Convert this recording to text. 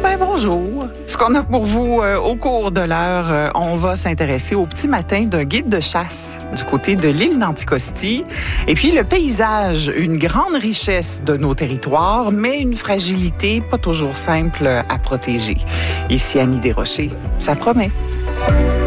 ben bonjour. Ce qu'on a pour vous au cours de l'heure, on va s'intéresser au petit matin d'un guide de chasse du côté de l'île d'Anticosti. Et puis le paysage, une grande richesse de nos territoires, mais une fragilité pas toujours simple à protéger. Ici Annie Desrochers, ça promet.